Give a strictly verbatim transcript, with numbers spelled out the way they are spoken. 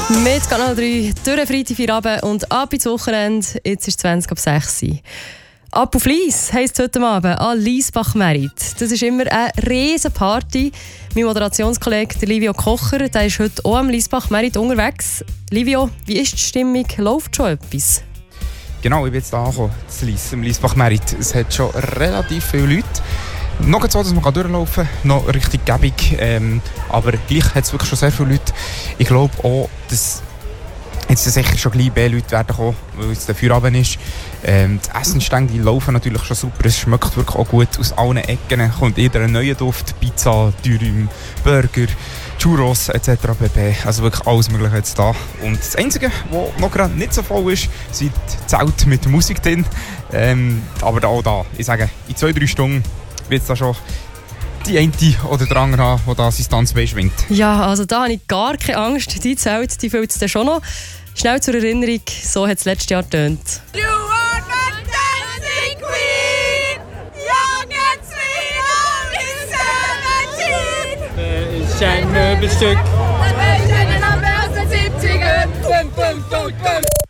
Mit Kanal drei, durch Freitag, Feierabend und ab ins Wochenende. Jetzt ist es zwanzig ab sechs. Ab auf Lies heisst es heute Abend an Liesbach Merit. Das ist immer eine riesen Party. Mein Moderationskollege der Livio Kocher, der ist heute auch am Liesbach Merit unterwegs. Livio, wie ist die Stimmung? Läuft schon etwas? Genau, ich bin jetzt hier angekommen, zu Lies, im Liesbach Merit. Es hat schon relativ viele Leute. Noch so, dass man durchlaufen kann, noch richtig gäbig. Ähm, aber gleich hat es wirklich schon sehr viele Leute. Ich glaube auch, dass jetzt sicher schon gleich mehr Leute werden kommen, weil es der Feierabend ist. Ähm, die Essenstände die laufen natürlich schon super. Es schmeckt wirklich auch gut. Aus allen Ecken kommt jeder ein neuer Duft. Pizza, Dürüm, Burger, Churros et cetera pp. Also wirklich alles Mögliche jetzt da. Und das Einzige, was noch gerade nicht so voll ist, sind die Zelte mit Musik drin. Ähm, aber auch da, ich sage, in zwei, drei Stunden wird es da schon die eine oder der andere haben, der da sein Tanzbein schwingt. Ja, also da habe ich gar keine Angst. Die Zelt, die füllt es dann schon noch. Schnell zur Erinnerung, so hat es letztes Jahr getönt. You are my dancing queen, young and sweet, only seventeen. Äh, ist ein Möbelstück. Das Mädchen in der siebziger. Bum, bum, bum, bum.